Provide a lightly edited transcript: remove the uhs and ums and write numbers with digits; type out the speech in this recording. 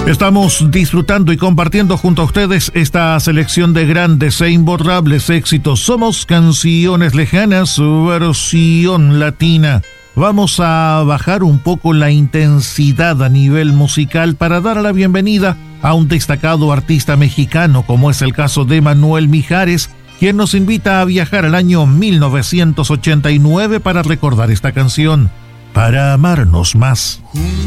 Estamos disfrutando y compartiendo junto a ustedes esta selección de grandes e imborrables éxitos. Somos Canciones Lejanas, versión latina. Vamos a bajar un poco la intensidad a nivel musical para dar la bienvenida a un destacado artista mexicano, como es el caso de Manuel Mijares, quien nos invita a viajar al año 1989 para recordar esta canción, Para amarnos más.